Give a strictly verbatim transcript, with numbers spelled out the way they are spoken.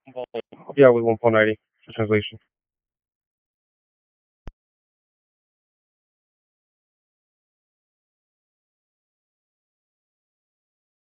Well, yeah, with one point ninety for translation.